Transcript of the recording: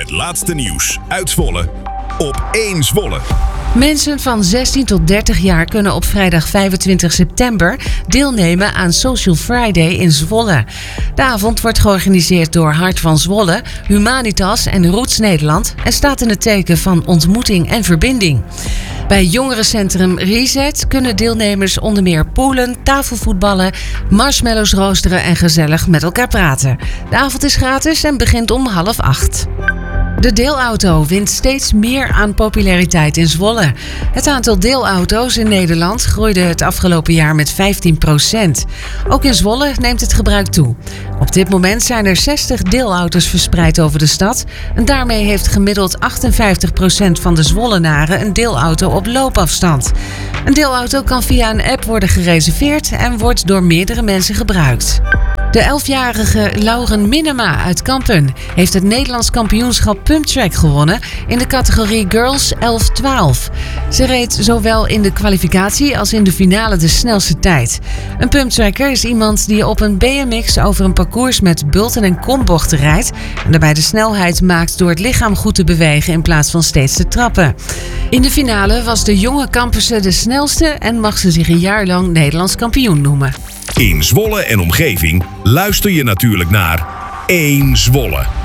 Het laatste nieuws uit Zwolle op 1 Zwolle. Mensen van 16 tot 30 jaar kunnen op vrijdag 25 september deelnemen aan Social Friday in Zwolle. De avond wordt georganiseerd door Hart van Zwolle, Humanitas en Roots Nederland en staat in het teken van ontmoeting en verbinding. Bij jongerencentrum Reset kunnen deelnemers onder meer poelen, tafelvoetballen, marshmallows roosteren en gezellig met elkaar praten. De avond is gratis en begint om 7:30. De deelauto wint steeds meer aan populariteit in Zwolle. Het aantal deelauto's in Nederland groeide het afgelopen jaar met 15%. Ook in Zwolle neemt het gebruik toe. Op dit moment zijn er 60 deelauto's verspreid over de stad. En daarmee heeft gemiddeld 58% van de Zwollenaren een deelauto op loopafstand. Een deelauto kan via een app worden gereserveerd en wordt door meerdere mensen gebruikt. De 11-jarige Lauren Minema uit Kampen heeft het Nederlands kampioenschap pumptrack gewonnen in de categorie Girls 11-12. Ze reed zowel in de kwalificatie als in de finale de snelste tijd. Een pumptracker is iemand die op een BMX over een parcours met bulten en kombochten rijdt en daarbij de snelheid maakt door het lichaam goed te bewegen in plaats van steeds te trappen. In de finale was de jonge Kampense de snelste en mag ze zich een jaar lang Nederlands kampioen noemen. In Zwolle en omgeving luister je natuurlijk naar 1 Zwolle.